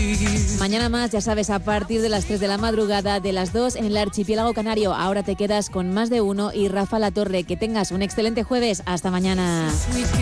Mañana más, ya sabes, a partir de las 3 de la madrugada, de las 2 en el archipiélago canario. Ahora te quedas con Más de Uno y Rafa La Torre. Que tengas un excelente jueves. Hasta mañana.